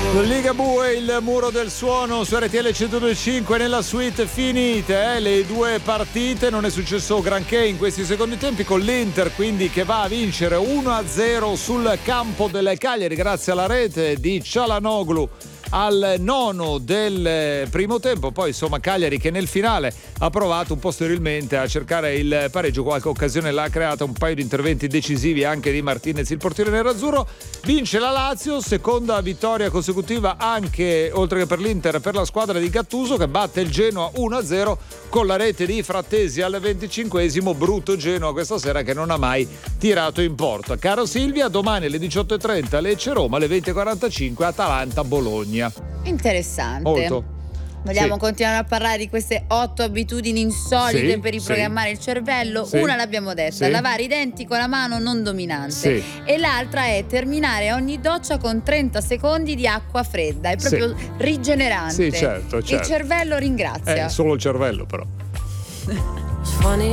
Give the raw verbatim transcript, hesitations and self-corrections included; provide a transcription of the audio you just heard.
Ligabue, il muro del suono su R T L centodue e cinque nella suite finite, eh? Le due partite, non è successo granché in questi secondi tempi, con l'Inter quindi che va a vincere uno a zero sul campo del Cagliari grazie alla rete di Çalhanoğlu al nono del primo tempo. Poi insomma Cagliari che nel finale ha provato un po' sterilmente a cercare il pareggio, qualche occasione l'ha creata, un paio di interventi decisivi anche di Martinez, il portiere nerazzurro. Vince la Lazio, seconda vittoria consecutiva anche, oltre che per l'Inter, per la squadra di Gattuso, che batte il Genoa uno a zero con la rete di Frattesi al venticinquesimo. Brutto Genoa questa sera che non ha mai tirato in porta. Caro Silvia, domani alle diciotto e trenta Lecce Roma, alle venti e quarantacinque Atalanta Bologna. Interessante. Molto. Vogliamo Sì. continuare a parlare di queste otto abitudini insolite Sì, per riprogrammare sì. il cervello? Sì. Una l'abbiamo detta, Sì. lavare i denti con la mano non dominante. Sì. E l'altra è terminare ogni doccia con trenta secondi di acqua fredda. È proprio Sì. rigenerante. Sì, certo, certo. Il cervello ringrazia. Eh, solo il cervello però.